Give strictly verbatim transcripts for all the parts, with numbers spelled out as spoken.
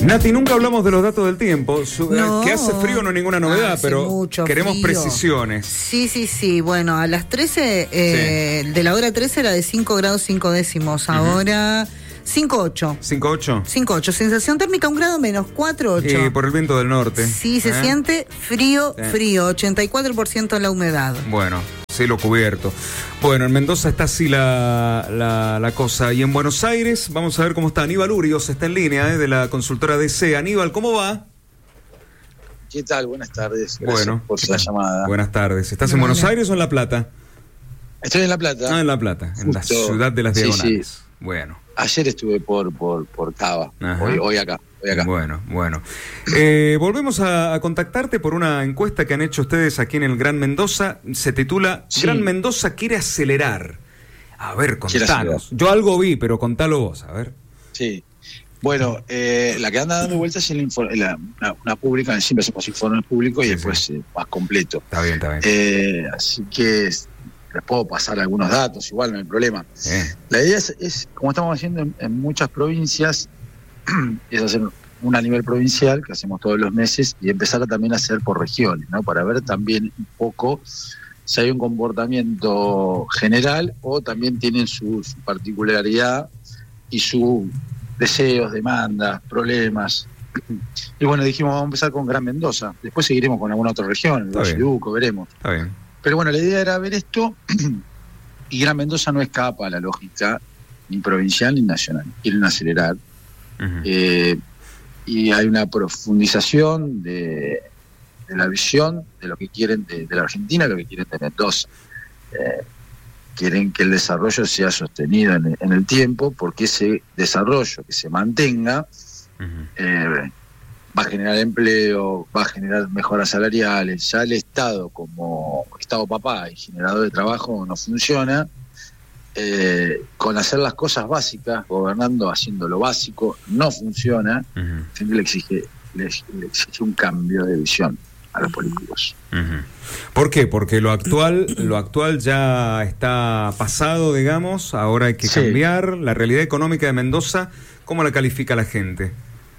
Nati, nunca hablamos de los datos del tiempo. No, que hace frío no es ninguna novedad, hace pero queremos frío. precisiones. Sí, sí, sí. Bueno, a las trece, eh, sí. de la hora trece era de cinco grados cinco décimos. Ahora cinco ocho. ¿cinco ocho? cinco ocho. Sensación térmica un grado menos, cuatro ocho. Y por el viento del norte. Sí, se ¿Eh? siente frío, Sí. frío. ochenta y cuatro por ciento la humedad. Bueno, cielo cubierto. Bueno, en Mendoza está así la, la, la cosa. Y en Buenos Aires, vamos a ver cómo está. Aníbal Urios está en línea, ¿eh? De la consultora D C. Aníbal, ¿cómo va? ¿Qué tal? Buenas tardes. Gracias Bueno, por la llamada. Buenas tardes. ¿Estás en Buenos Aires o en La Plata? Estoy en La Plata. Ah, en La Plata, en la Justo. ciudad de las Diagonales. Sí, sí. Bueno. Ayer estuve por por por Cava. Hoy, hoy acá. Hoy acá. Bueno, bueno. Eh, volvemos a, a contactarte por una encuesta que han hecho ustedes aquí en el Gran Mendoza. Se titula Sí. Gran Mendoza quiere acelerar. A ver, contanos. Yo algo vi, pero contalo vos, a ver. Sí. Bueno, eh, la que anda dando vueltas es el info- la, una, una pública, siempre hacemos informes públicos y Sí, después sí. eh, más completo. Está bien, está bien. Eh, así que es- les puedo pasar algunos datos, igual no hay problema. Eh, La idea es, es como estamos haciendo en, en muchas provincias, es hacer una a nivel provincial, que hacemos todos los meses, y empezar a también a hacer por regiones, ¿no? Para ver también un poco si hay un comportamiento general o también tienen su, su particularidad y sus deseos, demandas, problemas. Y bueno, dijimos, vamos a empezar con Gran Mendoza, después seguiremos con alguna otra región, el Está Valle bien. de Uco, veremos. está bien. Pero bueno, la idea era ver esto, y Gran Mendoza no escapa a la lógica ni provincial ni nacional. Quieren acelerar. Ujú. Eh, y hay una profundización de, de la visión de lo que quieren de, de la Argentina, lo que quieren de Mendoza. Eh, quieren que el desarrollo sea sostenido en el, en el tiempo, porque ese desarrollo que se mantenga Ujú. eh, va a generar empleo, va a generar mejoras salariales. Ya el Estado como Estado papá y generador de trabajo no funciona. Eh, con hacer las cosas básicas, gobernando haciendo lo básico, no funciona. Ujú. Siempre le exige, le, le exige un cambio de visión a los políticos. Ujú. ¿Por qué? Porque lo actual, lo actual ya está pasado, digamos, ahora hay que Sí. cambiar. La realidad económica de Mendoza, ¿cómo la califica la gente?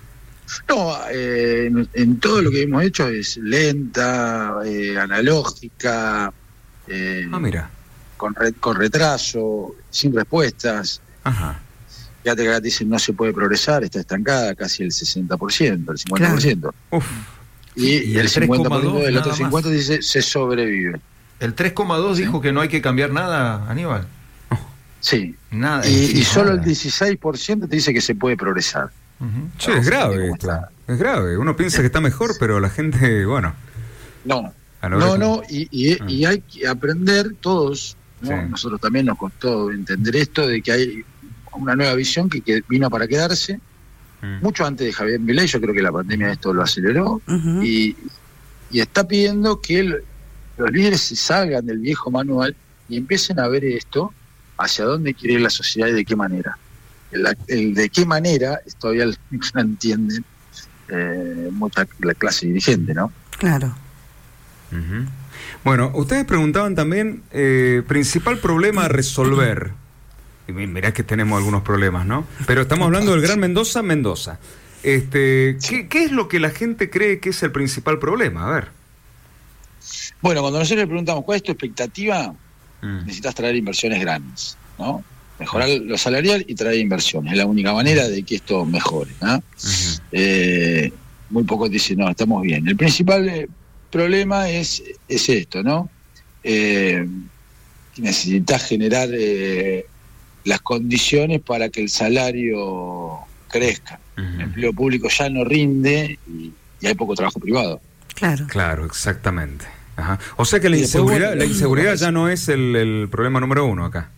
No, eh, en, en todo lo que hemos hecho es lenta, eh, analógica, eh, Ah, mira. con, re- con retraso, sin respuestas. Ajá. Fíjate que acá te dicen no se puede progresar, está estancada casi el sesenta por ciento, el cincuenta por ciento. Uf. Y, Y el el cincuenta por ciento tres coma dos del otro nada más. cincuenta por ciento dice se sobrevive. El tres coma dos ¿Sí? dijo que no hay que cambiar nada, Aníbal. Sí. Nada. Y, es que y solo el nada. dieciséis por ciento te dice que se puede progresar. Ujú. Che, es grave ¿Cómo esto. está? Es grave. Uno piensa que está mejor, pero la gente, bueno. No, a la hora no, que- no, y, y, y hay que aprender todos, ¿no? Sí. Nosotros también nos costó entender esto de que hay una nueva visión que, que vino para quedarse, Mm. mucho antes de Javier Milei. Yo creo que la pandemia esto lo aceleró, Ujú. y, y está pidiendo que el- los líderes se salgan del viejo manual y empiecen a ver esto, hacia dónde quiere ir la sociedad y de qué manera. El, el de qué manera es todavía el- no entienden eh, mucha la clase dirigente, ¿no? Claro. Ujú. Bueno, ustedes preguntaban también, eh, principal problema a resolver. Y mi- mirá que tenemos algunos problemas, ¿no? Pero estamos hablando del Gran Mendoza, Mendoza. Este, ¿qué, qué es lo que la gente cree que es el principal problema? A ver. Bueno, cuando nosotros le preguntamos cuál es tu expectativa, Mm. necesitas traer inversiones grandes, ¿no? Mejorar lo salarial y traer inversiones. Es la única manera de que esto mejore, ¿no? Ujú. Eh, muy pocos dicen, no, estamos bien. El principal eh, problema es, es esto, ¿no? Eh, que necesitas generar eh, las condiciones para que el salario crezca. El Ujú. empleo público ya no rinde y, y hay poco trabajo privado. Claro. Claro, exactamente. Ajá. O sea que la Y después, inseguridad, bueno, la inseguridad es- ya no es el, el problema número uno acá.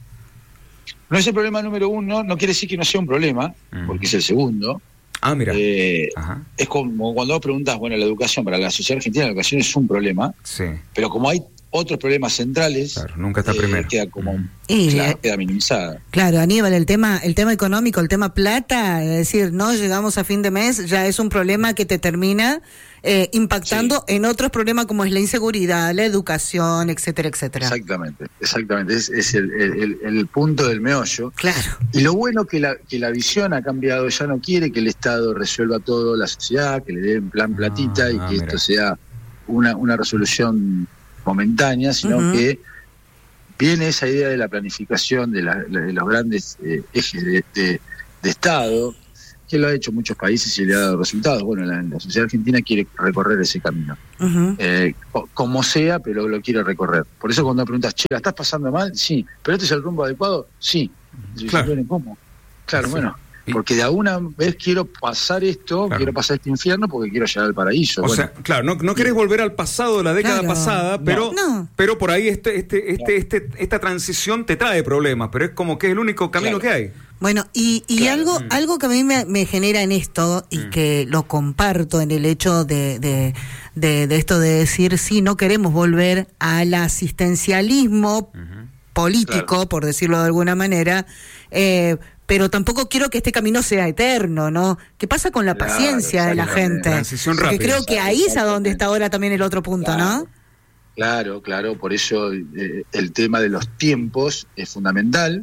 No es el problema número uno, no quiere decir que no sea un problema, Ujú. porque es el segundo. Ah, mira. Eh, Ajá. es como cuando vos preguntas, bueno, la educación, para la sociedad argentina la educación es un problema, Sí. pero como hay otros problemas centrales, claro, nunca está eh, primero. queda como Y, claro, eh, queda minimizada. Claro, Aníbal, el tema, el tema económico, el tema plata, es decir, no llegamos a fin de mes, ya es un problema que te termina eh, impactando Sí. en otros problemas como es la inseguridad, la educación, etcétera, etcétera. Exactamente, exactamente. Es, es el, el, el punto del meollo. Claro. Y lo bueno que la, que la visión ha cambiado, ya no quiere que el Estado resuelva todo, la sociedad, que le dé en plan platita Ah, y ah, que mira. esto sea una, una resolución momentánea, sino Ujú. que viene esa idea de la planificación de, la, de los grandes eh, ejes de, de, de Estado, que lo ha hecho muchos países y le ha dado resultados. Bueno, la, la sociedad argentina quiere recorrer ese camino, Ujú. eh, co- como sea, pero lo quiere recorrer. Por eso cuando preguntas, che, ¿la estás pasando mal? Sí. ¿Pero este es el rumbo adecuado? Sí. Y yo, Claro. bueno, ¿cómo? Claro, Sí. bueno, Y- porque de alguna vez quiero pasar esto, Claro. quiero pasar este infierno porque quiero llegar al paraíso. O Bueno, sea, claro, no, no querés volver al pasado de la década Claro. pasada, pero, No. pero por ahí este, este, este, este, esta transición te trae problemas, pero es como que es el único camino Claro. que hay. Bueno, y, y Claro. algo, Mm. algo que a mí me, me genera en esto, y Mm. que lo comparto en el hecho de, de, de, de esto de decir, sí, no queremos volver al asistencialismo político, Claro. por decirlo de alguna manera, eh, pero tampoco quiero que este camino sea eterno, ¿no? ¿Qué pasa con la Claro, paciencia de la exactamente. gente? Transición Porque rápida. creo que ahí es a donde está ahora también el otro punto, Claro. ¿no? Claro, claro, por eso eh, el tema de los tiempos es fundamental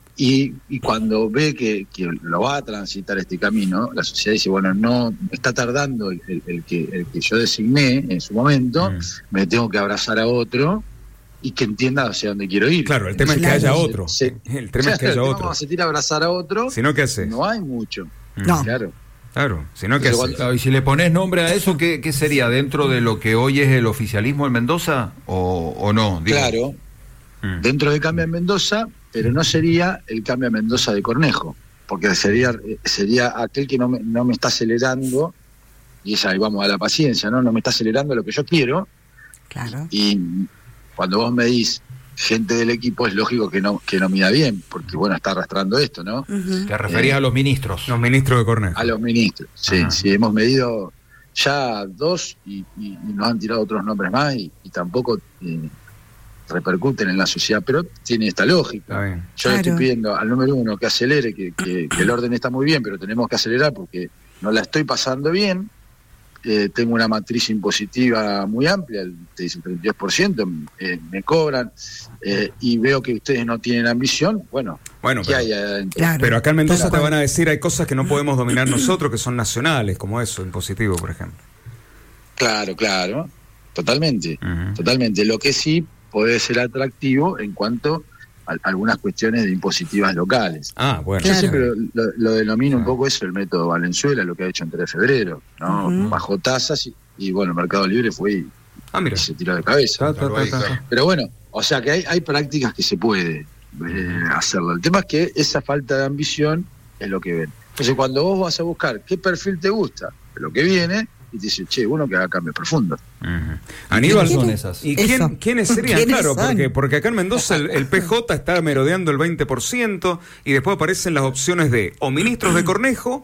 y, y cuando ve que, que lo va a transitar este camino, la sociedad dice, bueno, no, está tardando el, el- el que, el que yo designé en su momento, Mm. me tengo que abrazar a otro y que entienda hacia dónde quiero ir. Claro, el tema es que Claro. haya otro. Se- El tema es que o sea, haya el tema otro. cuando se tira a abrazar a otro, Si no, ¿qué haces? no hay mucho. No. Claro. Claro, si no, ¿qué Pero haces? Claro, y si le pones nombre a eso, ¿qué, qué sería? ¿Dentro de lo que hoy es el oficialismo en Mendoza o, o no? Digo, Claro, Mm. dentro de Cambia Mendoza, pero no sería el Cambia Mendoza de Cornejo, porque sería sería aquel que no me, no me está acelerando, y esa ahí vamos a la paciencia, ¿no? No me está acelerando lo que yo quiero, Claro. y cuando vos medís gente del equipo es lógico que no que no mida bien, porque bueno, está arrastrando esto, ¿no? Ujú. Te referías Eh, a los ministros. Los ministros de Cornejo. A los ministros, sí, Ajá. sí, hemos medido ya dos y, y- y nos han tirado otros nombres más y, y tampoco eh, repercuten en la sociedad, pero tiene esta lógica. Está bien. Yo le Claro. estoy pidiendo al número uno que acelere, que, que- que el orden está muy bien, pero tenemos que acelerar porque no la estoy pasando bien. Eh, tengo una matriz impositiva muy amplia, el- te dice el treinta y dos por ciento, eh, me cobran, eh, y veo que ustedes no tienen ambición. Bueno, Bueno, ¿qué pero, hay adentro? Claro. pero acá en Mendoza Tal te cual. van a decir hay cosas que no podemos dominar nosotros, que son nacionales, como eso, impositivo, por ejemplo. Claro, claro, totalmente, Ujú. totalmente. Lo que sí puede ser atractivo en cuanto a algunas cuestiones de impositivas locales. Ah, bueno. Yo Claro. siempre lo, lo- lo denomino un Ah. poco eso, el método Valenzuela, lo que ha hecho en tres de febrero, ¿no? Ujú. Bajó tasas y, y, bueno, el Mercado Libre fue y, Ah, mira. y se tiró de cabeza. Ta, ta, Claro, ta, ahí, ta, claro. ta. Pero bueno, o sea que hay, hay prácticas que se puede eh, hacerlo. El tema es que esa falta de ambición es lo que ven. Entonces cuando vos vas a buscar qué perfil te gusta, de lo que viene, y te dice, che, uno que haga cambios profundos. Ujú. Aníbal, ¿Quiénes son esas? ¿y Eso. quién, quiénes serían? ¿Quiénes Claro, son? porque, porque acá en Mendoza el, el P J está merodeando el veinte por ciento y después aparecen las opciones de o ministros de Cornejo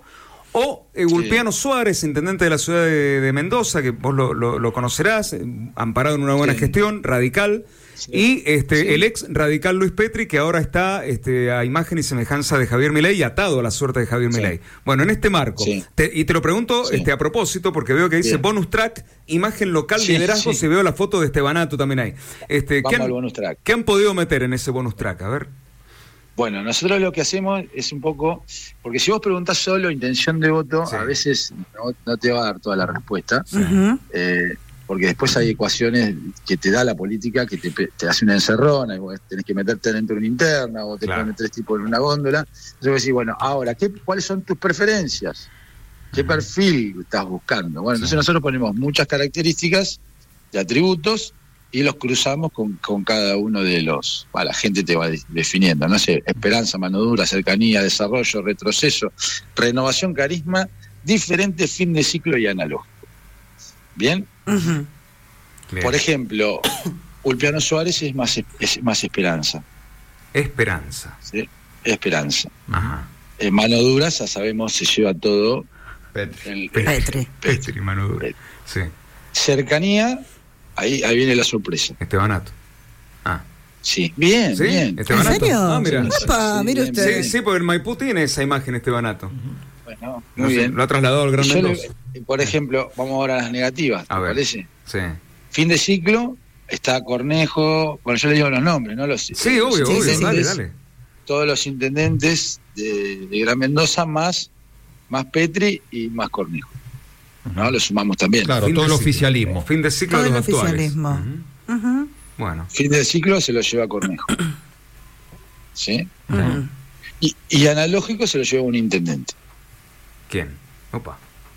o eh, Ulpiano Suárez, intendente de la ciudad de, de Mendoza, que vos lo, lo- lo conocerás, eh, amparado en una buena Sí. gestión, radical. Sí. Y este Sí. el ex radical Luis Petri, que ahora está este, a imagen y semejanza de Javier Milei y atado a la suerte de Javier Sí. Milei. Bueno, en este marco, Sí. te- y te lo pregunto Sí. este, a propósito, porque veo que dice Bien. bonus track, imagen local, Sí, liderazgo, sí. si veo la foto de Estebanato también ahí. Este, ¿qué, Vamos han, al bonus track. qué han podido meter en ese bonus track? A ver. Bueno, nosotros lo que hacemos es un poco, porque si vos preguntás solo intención de voto, Sí. a veces no, no te va a dar toda la respuesta, Ujú. eh, porque después hay ecuaciones que te da la política, que te, pe- te hace una encerrona, y vos tenés que meterte dentro de una interna, o te Claro. ponen tres tipos en una góndola. Entonces vos decís, bueno, ahora, ¿qué, ¿cuáles son tus preferencias? ¿Qué perfil estás buscando? Bueno, entonces Sí. nosotros ponemos muchas características de atributos y los cruzamos con, con cada uno de los... Bueno, la gente te va de- definiendo, no sé, esperanza, mano dura, cercanía, desarrollo, retroceso, renovación, carisma, diferente fin de ciclo y analógico. ¿Bien? Ujú. Por ejemplo, Ulpiano Suárez es más, es más esperanza, Esperanza. ¿sí? Esperanza. Ajá. Eh, mano dura, ya sabemos, se lleva todo. Petri. El, Petri. Petri, mano dura. Petri. Sí. cercanía, ahí, ahí viene la sorpresa. Estebanato. Ah. Sí, bien, ¿Sí? bien. Estebanato. ¿En serio? Ah, mira. Sí, Epa, sí, mire bien, usted. bien. Sí, sí, porque el Maipú tiene esa imagen Estebanato. Bueno, No muy sé, bien. lo ha trasladado al Gran Yo le- Mendoza. por ejemplo, vamos ahora a las negativas, ¿te A ver. parece? Sí. Fin de ciclo, está Cornejo, bueno, yo le digo los nombres, ¿no? Los, Sí, los obvio, obvio. intendentes, Dale, dale. Todos los intendentes de, de Gran Mendoza, más, más Petri y más Cornejo. ¿No? Lo sumamos también. Claro, Fin todo de el ciclo. oficialismo. Fin de ciclo Todo de el los actuales. oficialismo. Ujú. Ujú, Bueno. Fin de ciclo se lo lleva Cornejo. ¿Sí? ujú. Y, y analógico se lo lleva un intendente. ¿Quién? Opa.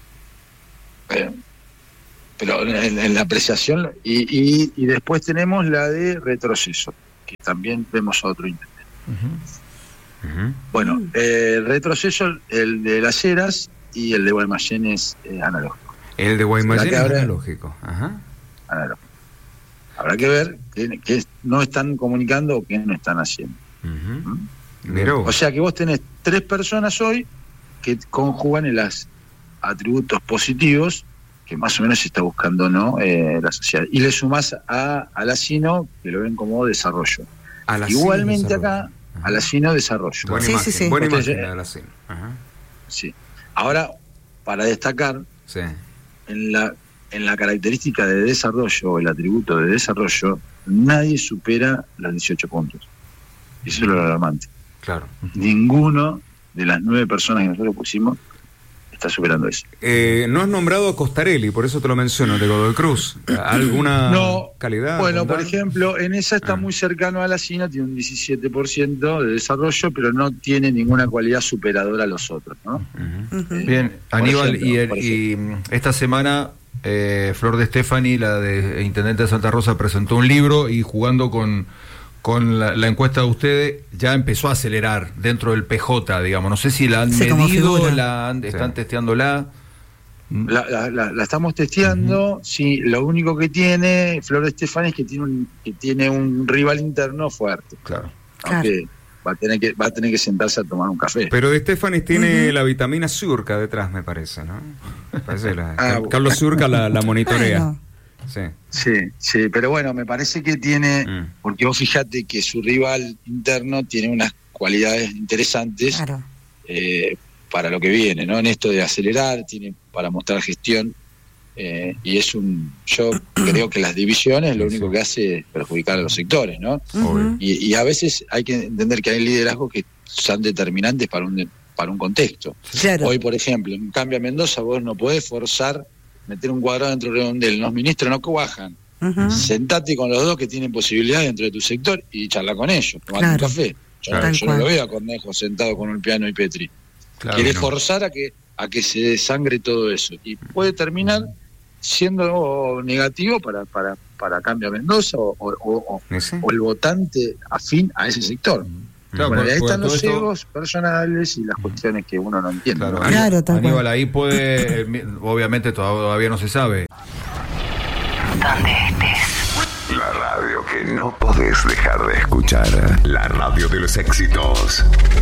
Pero, pero en, en la apreciación, y, y, y después tenemos la de retroceso, que también vemos a otro intendente. Ujú. Bueno, eh, el retroceso, el de Las Heras y el de Guaymallén es eh, analógico. El de Guaymallén La es que habrá- analógico. Ajá. analógico. Habrá que ver qué, qué no están comunicando o qué no están haciendo. Ujú. ¿Mm? Mirá O vos. sea que vos tenés tres personas hoy que conjugan en los atributos positivos que más o menos se está buscando, ¿no? Eh, la sociedad. Y le sumás a, a la SINO, que lo ven como desarrollo. A la Igualmente CIN acá, a la SINO desarrollo. Buena Sí, imagen, sí, sí. buena Entonces, imagen eh, la de la CIN. Ajá. Sí. Ahora, para destacar, Sí. en la, en la característica de desarrollo, o el atributo de desarrollo, nadie supera los dieciocho puntos. Y eso es lo alarmante. Claro. Ninguno de las nueve personas que nosotros pusimos está superando eso. Eh, no has nombrado a Costarelli, por eso te lo menciono, de Godoy Cruz. ¿Alguna No, calidad? Bueno, por bondad? ejemplo, en esa está Ah. muy cercano a la SINA, tiene un diecisiete por ciento de desarrollo, pero no tiene ninguna cualidad superadora a los otros, ¿no? Ujú. Ujú. Eh, Bien, por Aníbal, ejemplo, y, el- por y mm, esta semana eh, Flor de Stefani, la de Intendente de Santa Rosa, presentó un libro y jugando con, con la, la encuesta de ustedes, ya empezó a acelerar dentro del P J, digamos. No sé si la han Sí, como medido, figura. la han- están Sí. testeándola. La, la- la- la estamos testeando, sí, lo único que tiene Flor de Estefani es que tiene un, que tiene un rival interno fuerte, Claro. Claro. aunque va a tener que va a tener que sentarse a tomar un café. Pero de Stefanis tiene Ujú. la vitamina Surca detrás, me parece, ¿no? Me parece la- Ah, Car- bueno. Carlos Surca la, la monitorea. Bueno, Sí. Sí, sí, pero bueno, me parece que tiene, Mm. porque vos fijate que su rival interno tiene unas cualidades interesantes claro. eh, para lo que viene, ¿no? En esto de acelerar, tiene para mostrar gestión, eh, y es un, yo creo que las divisiones lo Sí, único sí. que hace es perjudicar a los sectores, ¿no? Ujú. Y, y a veces hay que entender que hay liderazgos que son determinantes para un, para un contexto. Claro. Hoy, por ejemplo, en Cambia Mendoza, vos no podés forzar meter un cuadrado dentro del redondel, los ministros no cuajan. Ujú. Sentate con los dos que tienen posibilidad dentro de tu sector y charla con ellos, tomate Claro. un café. Yo, no- Tal yo no cual. lo veo a Cornejo sentado con un piano y Petri. Claro, Quiere no. forzar a que a que se desangre todo eso. Y puede terminar siendo negativo para, para, para Cambia Mendoza o, o- o- ¿Y sí? o el votante afín a ese sector. Claro, Bueno, por- y ahí por están todo los esto- egos personales y las cuestiones que uno no entiende. Claro, ¿no? Aníbal- Claro, tal cual. Aníbal, ahí puede, eh, mi- obviamente todavía no se sabe. Donde estés. La radio que no podés dejar de escuchar. La radio de los éxitos.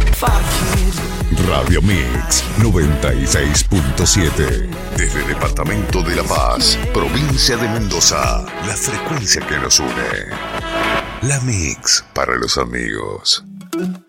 Radio Mix noventa y seis punto siete. Desde el Departamento de La Paz, provincia de Mendoza. La frecuencia que nos une. La Mix para los amigos.